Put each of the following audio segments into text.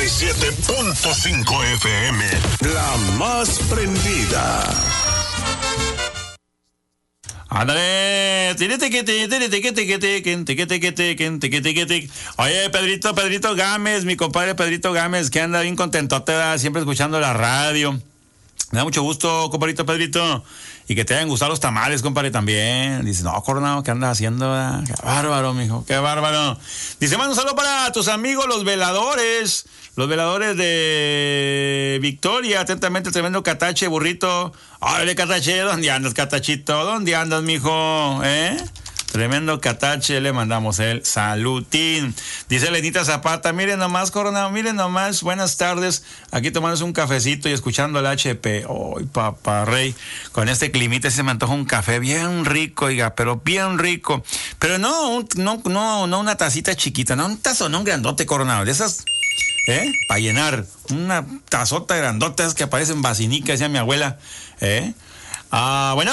97.5 FM. La más prendida. Ándale. Oye, Pedrito Gámez, mi compadre Pedrito Gámez, que anda bien contentote, siempre escuchando la radio. Me da mucho gusto, compadrito Pedrito. Y que te hayan gustado los tamales, compadre, también. Dice, no, Coronado, ¿qué andas haciendo? Qué bárbaro, mijo, qué bárbaro. Dice, manda un saludo para tus amigos, los veladores de Victoria. Atentamente, el tremendo Catache, burrito. Órale, Catache, ¿dónde andas, Catachito? ¿Dónde andas, mijo? Tremendo Catache, le mandamos el salutín. Dice Lenita Zapata, miren nomás, Coronado, miren nomás, buenas tardes. Aquí tomándose un cafecito y escuchando el HP. ¡Ay, papá rey! Con este climita se me antoja un café bien rico, oiga, pero bien rico. Pero no una tacita chiquita, no un tazonón grandote, Coronado, de esas, para llenar. Una tazota grandota, esas que aparecen vacinica, decía mi abuela, bueno...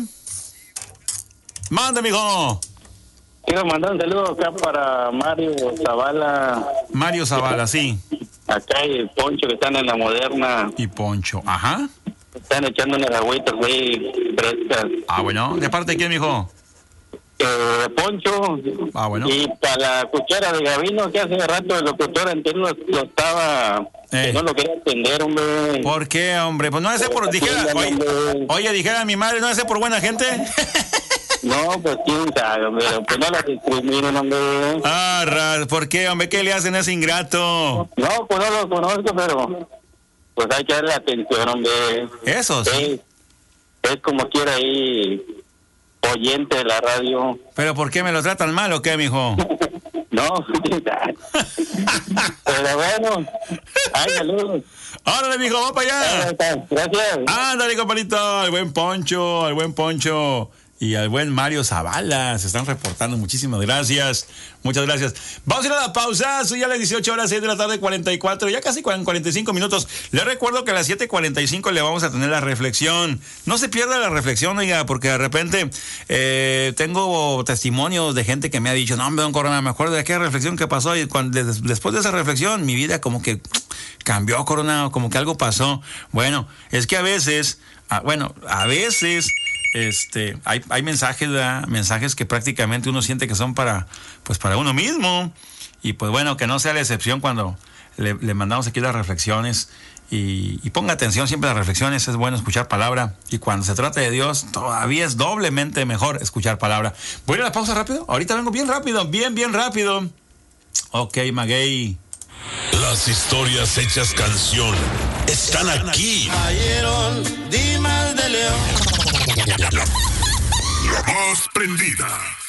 Manda, mijo. Quiero mandar un saludo acá para Mario Zavala. Mario Zavala, sí. Acá y el Poncho, que están en la Moderna. Y Poncho, ajá. Están echando unas agüitas ahí frescas. Ah, bueno. ¿De parte de quién, mijo? Poncho. Ah, bueno. Y para la cuchara de Gavino, que hace rato el locutor anterior lo estaba... Que no lo quería atender, hombre. ¿Por qué, hombre? Pues no hace por... Oye, dijera mi madre, ¿no hace por buena gente? No, pues quién sabe, hombre, pues no la discriminen, hombre. ¿Por qué, hombre? ¿Qué le hacen a ese ingrato? No, pues no lo conozco, pero pues hay que darle atención, hombre. Eso sí. Es como quiera ahí, oyente de la radio. ¿Pero por qué me lo tratan mal o qué, mijo? No, pero bueno, ay, saludos. ¡Órale, mijo, vamos para allá! Gracias. Ándale, compadrito, al buen Poncho. Y al buen Mario Zavala, se están reportando. Muchísimas gracias. Muchas gracias. Vamos a ir a la pausa. Son ya las 18 horas, 6 de la tarde, 44. Ya casi 45 minutos. Les recuerdo que a las 7:45 le vamos a tener la reflexión. No se pierda la reflexión, oiga, porque de repente tengo testimonios de gente que me ha dicho, no, hombre, don Corona, me acuerdo de aquella reflexión que pasó. Y después de esa reflexión, mi vida como que cambió, Corona, como que algo pasó. Bueno, es que a veces... hay mensajes que prácticamente uno siente que son para uno mismo, y pues bueno, que no sea la excepción cuando le mandamos aquí las reflexiones, y ponga atención siempre a las reflexiones. Es bueno escuchar palabra, y cuando se trata de Dios todavía es doblemente mejor escuchar palabra. Voy a ir a la pausa rápido, ahorita vengo bien rápido. Ok, Maguey. Las historias hechas canción están aquí. Cayeron Dimas de León. La más prendida.